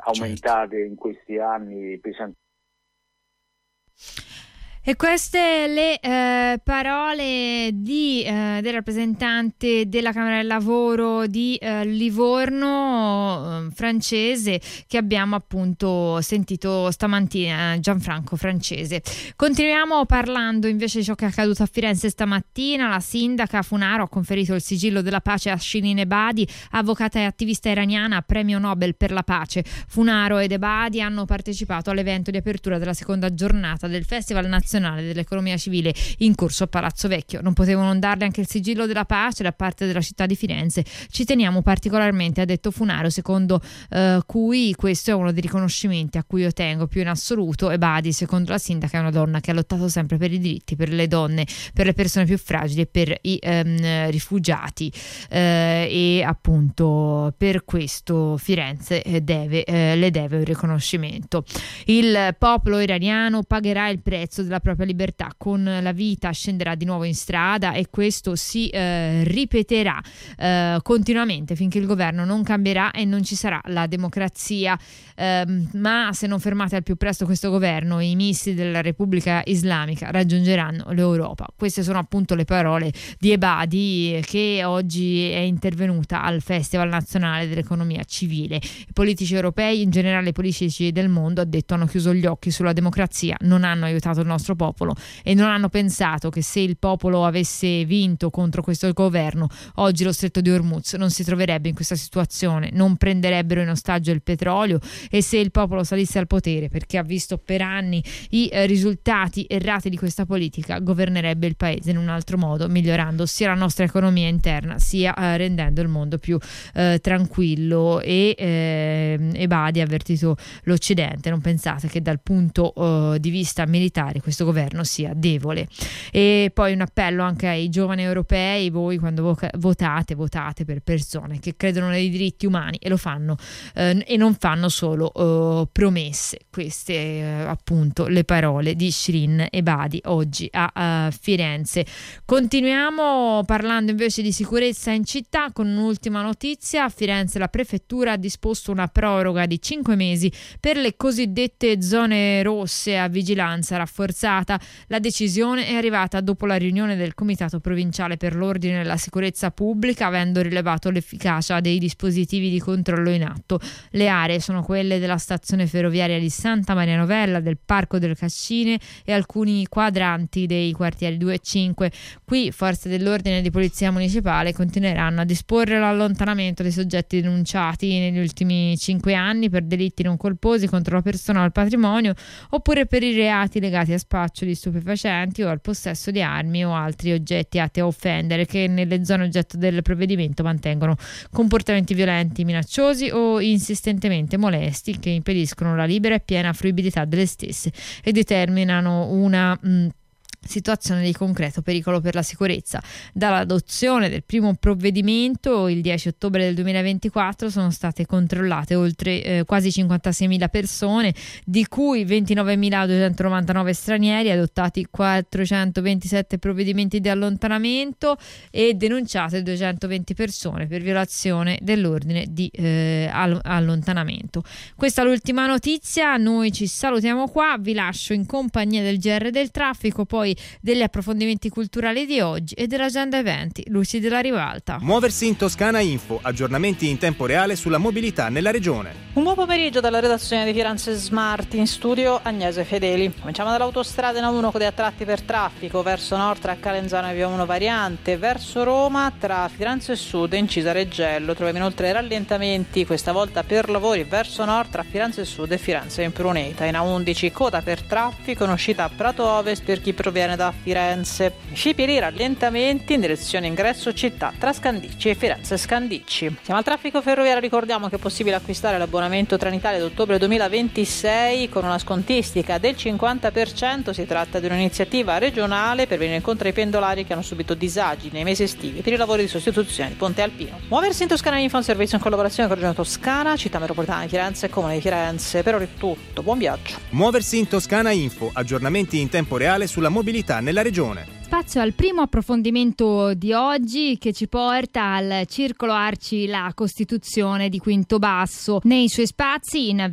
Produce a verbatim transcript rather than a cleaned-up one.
aumentate certo. in questi anni pesantemente. E queste le eh, parole di, eh, del rappresentante della Camera del Lavoro di eh, Livorno, eh, francese, che abbiamo appunto sentito stamattina, Gianfranco Francese. Continuiamo parlando invece di ciò che è accaduto a Firenze stamattina. La sindaca Funaro ha conferito il sigillo della pace a Shirin Ebadi, avvocata e attivista iraniana, premio Nobel per la pace. Funaro ed Ebadi hanno partecipato all'evento di apertura della seconda giornata del Festival Nazionale dell'Economia Civile in corso a Palazzo Vecchio. Non potevano non darle anche il sigillo della pace da parte della città di Firenze. Ci teniamo particolarmente, ha detto Funaro, secondo eh, cui questo è uno dei riconoscimenti a cui io tengo più in assoluto. Ebadi, secondo la sindaca, è una donna che ha lottato sempre per i diritti, per le donne, per le persone più fragili e per i ehm, rifugiati, eh, e appunto per questo Firenze deve, eh, le deve un riconoscimento. Il popolo iraniano pagherà il prezzo della propria libertà, con la vita scenderà di nuovo in strada e questo si eh, ripeterà eh, continuamente finché il governo non cambierà e non ci sarà la democrazia. Eh, ma se non fermate al più presto questo governo, i missili della Repubblica Islamica raggiungeranno l'Europa. Queste sono appunto le parole di Ebadi, che oggi è intervenuta al Festival Nazionale dell'Economia Civile. I politici europei, in generale i politici del mondo, ha detto, hanno chiuso gli occhi sulla democrazia, non hanno aiutato il nostro popolo e non hanno pensato che se il popolo avesse vinto contro questo governo, oggi lo stretto di Hormuz non si troverebbe in questa situazione, non prenderebbero in ostaggio il petrolio, e se il popolo salisse al potere, perché ha visto per anni i eh, risultati errati di questa politica, governerebbe il paese in un altro modo, migliorando sia la nostra economia interna sia eh, rendendo il mondo più eh, tranquillo. E eh, Ebadi ha avvertito l'Occidente: non pensate che dal punto eh, di vista militare questo governo sia debole. E poi un appello anche ai giovani europei: voi quando vo- votate votate per persone che credono nei diritti umani e lo fanno eh, e non fanno solo eh, promesse. Queste eh, appunto le parole di Shirin Ebadi oggi a, a Firenze. Continuiamo parlando invece di sicurezza in città con un'ultima notizia. A Firenze la prefettura ha disposto una proroga di cinque mesi per le cosiddette zone rosse a vigilanza rafforzata. La decisione è arrivata dopo la riunione del Comitato Provinciale per l'Ordine e la Sicurezza Pubblica, avendo rilevato l'efficacia dei dispositivi di controllo in atto. Le aree sono quelle della stazione ferroviaria di Santa Maria Novella, del Parco delle Cascine e alcuni quadranti dei quartieri due e cinque. Qui forze dell'ordine e di polizia municipale continueranno a disporre l'allontanamento dei soggetti denunciati negli ultimi cinque anni per delitti non colposi contro la persona o il patrimonio, oppure per i reati legati a spaccio di stupefacenti o al possesso di armi o altri oggetti atti a offendere, che nelle zone oggetto del provvedimento mantengono comportamenti violenti, minacciosi o insistentemente molesti che impediscono la libera e piena fruibilità delle stesse e determinano una mh, situazione di concreto pericolo per la sicurezza. Dall'adozione del primo provvedimento il dieci ottobre del duemilaventiquattro sono state controllate oltre eh, quasi cinquantaseimila persone, di cui ventinovemiladuecentonovantanove stranieri, adottati quattrocentoventisette provvedimenti di allontanamento e denunciate duecentoventi persone per violazione dell'ordine di eh, all- allontanamento. Questa è l'ultima notizia, noi ci salutiamo qua, vi lascio in compagnia del G R del traffico, poi degli approfondimenti culturali di oggi e dell'agenda eventi. Luci della Rivalta. Muoversi in Toscana Info, aggiornamenti in tempo reale sulla mobilità nella regione. Un buon pomeriggio dalla redazione di Firenze Smart, in studio Agnese Fedeli. Cominciamo dall'autostrada N uno con dei attratti per traffico verso nord tra Calenzano e Via uno variante, verso Roma tra Firenze Sud e Incisa Reggello. Troviamo inoltre rallentamenti, questa volta per lavori verso nord tra Firenze Sud e Firenze Impruneta. In A undici coda per traffico in uscita a Prato Ovest per chi proviene da Firenze. Scipiri rallentamenti in direzione ingresso città tra Scandicci e Firenze Scandicci. Siamo al traffico ferroviario, ricordiamo che è possibile acquistare l'abbonamento Trenitalia d'ottobre duemilaventisei con una scontistica del cinquanta per cento. Si tratta di un'iniziativa regionale per venire incontro ai pendolari che hanno subito disagi nei mesi estivi per i lavori di sostituzione di Ponte Alpino. Muoversi in Toscana Info, un servizio in collaborazione con Regione Toscana, Città Metropolitana di Firenze e Comune di Firenze. Per ora è tutto, buon viaggio. Muoversi in Toscana Info, aggiornamenti in tempo reale sulla mobilità nella regione. Spazio al primo approfondimento di oggi, che ci porta al Circolo Arci La Costituzione di Quinto Basso. Nei suoi spazi, in